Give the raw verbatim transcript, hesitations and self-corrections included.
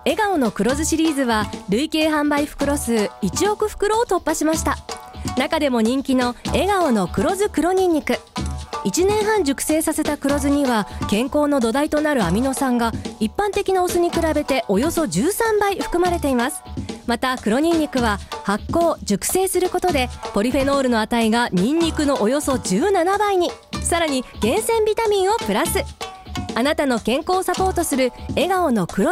笑顔の黒酢シリーズは累計販売袋数いちおく袋を突破しました。中でも人気の笑顔の黒酢黒ニンニク、いちねんはん熟成させた黒酢には健康の土台となるアミノ酸が一般的なお酢に比べておよそじゅうさんばい含まれています。また黒ニンニクは発酵熟成することでポリフェノールの値がニンニクのおよそじゅうななばいに、さらに厳選ビタミンをプラス。あなたの健康をサポートする笑顔の黒